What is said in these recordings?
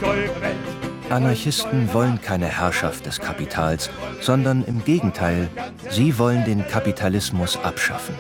Anarchisten wollen keine Herrschaft des Kapitals, sondern im Gegenteil, sie wollen den Kapitalismus abschaffen.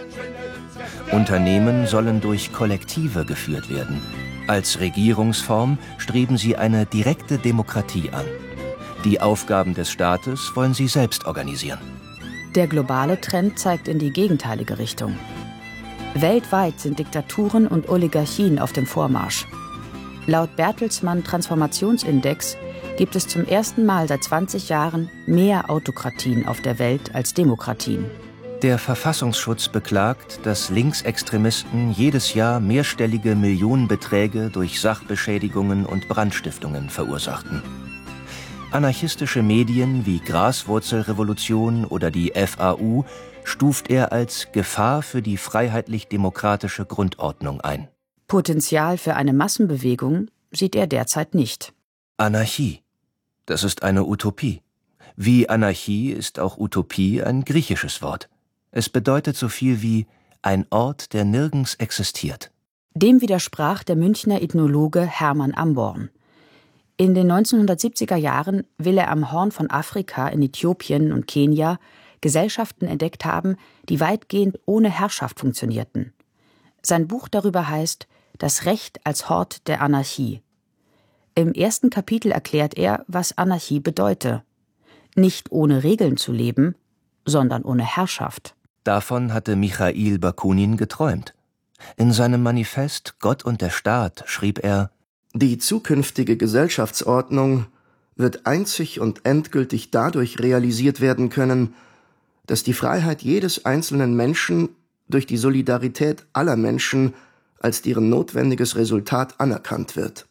Unternehmen sollen durch Kollektive geführt werden. Als Regierungsform streben sie eine direkte Demokratie an. Die Aufgaben des Staates wollen sie selbst organisieren. Der globale Trend zeigt in die gegenteilige Richtung. Weltweit sind Diktaturen und Oligarchien auf dem Vormarsch. Laut Bertelsmann Transformationsindex gibt es zum ersten Mal seit 20 Jahren mehr Autokratien auf der Welt als Demokratien. Der Verfassungsschutz beklagt, dass Linksextremisten jedes Jahr mehrstellige Millionenbeträge durch Sachbeschädigungen und Brandstiftungen verursachten. Anarchistische Medien wie Graswurzelrevolution oder die FAU stuft er als Gefahr für die freiheitlich-demokratische Grundordnung ein. Potenzial für eine Massenbewegung sieht er derzeit nicht. Anarchie, das ist eine Utopie. Wie Anarchie ist auch Utopie ein griechisches Wort. Es bedeutet so viel wie ein Ort, der nirgends existiert. Dem widersprach der Münchner Ethnologe Hermann Amborn. In den 1970er Jahren will er am Horn von Afrika in Äthiopien und Kenia Gesellschaften entdeckt haben, die weitgehend ohne Herrschaft funktionierten. Sein Buch darüber heißt »Das Recht als Hort der Anarchie«. Im ersten Kapitel erklärt er, was Anarchie bedeute. Nicht ohne Regeln zu leben, sondern ohne Herrschaft. Davon hatte Michail Bakunin geträumt. In seinem Manifest »Gott und der Staat« schrieb er: Die zukünftige Gesellschaftsordnung wird einzig und endgültig dadurch realisiert werden können, dass die Freiheit jedes einzelnen Menschen durch die Solidarität aller Menschen als deren notwendiges Resultat anerkannt wird.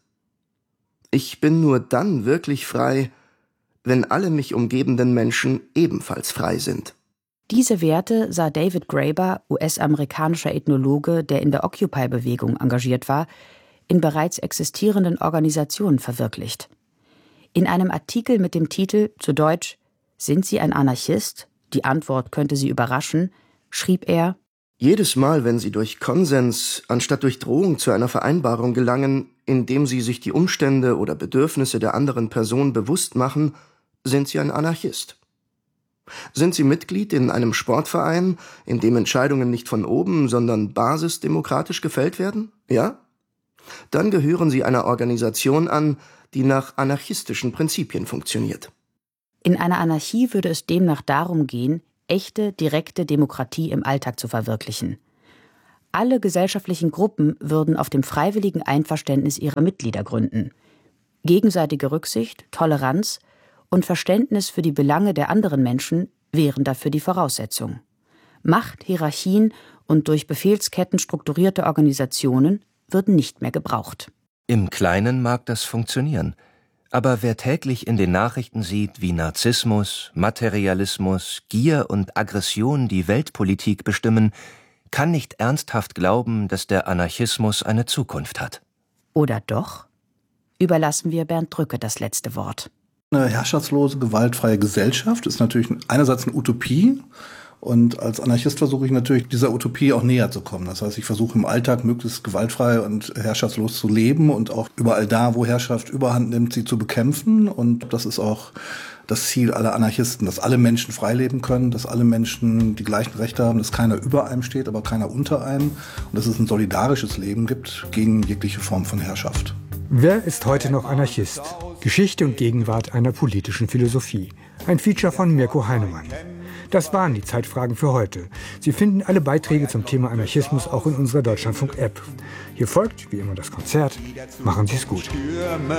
Ich bin nur dann wirklich frei, wenn alle mich umgebenden Menschen ebenfalls frei sind. Diese Werte sah David Graeber, US-amerikanischer Ethnologe, der in der Occupy-Bewegung engagiert war, in bereits existierenden Organisationen verwirklicht. In einem Artikel mit dem Titel, zu Deutsch »Sind Sie ein Anarchist? Die Antwort könnte Sie überraschen«, schrieb er: Jedes Mal, wenn Sie durch Konsens anstatt durch Drohung zu einer Vereinbarung gelangen, indem Sie sich die Umstände oder Bedürfnisse der anderen Person bewusst machen, sind Sie ein Anarchist. Sind Sie Mitglied in einem Sportverein, in dem Entscheidungen nicht von oben, sondern basisdemokratisch gefällt werden? Ja? Dann gehören Sie einer Organisation an, die nach anarchistischen Prinzipien funktioniert. In einer Anarchie würde es demnach darum gehen, echte, direkte Demokratie im Alltag zu verwirklichen. Alle gesellschaftlichen Gruppen würden auf dem freiwilligen Einverständnis ihrer Mitglieder gründen. Gegenseitige Rücksicht, Toleranz und Verständnis für die Belange der anderen Menschen wären dafür die Voraussetzung. Macht, Hierarchien und durch Befehlsketten strukturierte Organisationen würden nicht mehr gebraucht. Im Kleinen mag das funktionieren. Aber wer täglich in den Nachrichten sieht, wie Narzissmus, Materialismus, Gier und Aggression die Weltpolitik bestimmen, kann nicht ernsthaft glauben, dass der Anarchismus eine Zukunft hat. Oder doch? Überlassen wir Bernd Drücke das letzte Wort. Eine herrschaftslose, gewaltfreie Gesellschaft ist natürlich einerseits eine Utopie. Und als Anarchist versuche ich natürlich, dieser Utopie auch näher zu kommen. Das heißt, ich versuche im Alltag möglichst gewaltfrei und herrschaftslos zu leben und auch überall da, wo Herrschaft überhand nimmt, sie zu bekämpfen. Und das ist auch das Ziel aller Anarchisten, dass alle Menschen frei leben können, dass alle Menschen die gleichen Rechte haben, dass keiner über einem steht, aber keiner unter einem. Und dass es ein solidarisches Leben gibt gegen jegliche Form von Herrschaft. Wer ist heute noch Anarchist? Geschichte und Gegenwart einer politischen Philosophie. Ein Feature von Mirko Heinemann. Das waren die Zeitfragen für heute. Sie finden alle Beiträge zum Thema Anarchismus auch in unserer Deutschlandfunk-App. Hier folgt, wie immer, das Konzert. Machen Sie es gut.